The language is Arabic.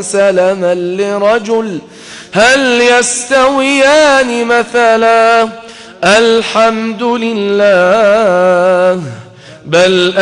سلما لرجل هل يستويان مثلا الحمد لله بل